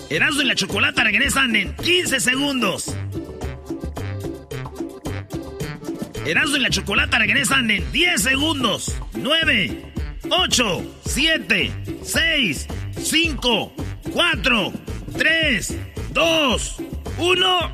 Erasmo y la Chocolata regresan en 15 segundos. Erasmo y la Chocolata regresan en 10 segundos. 9, 8, 7, 6, 5, 4, 3, 2, 1.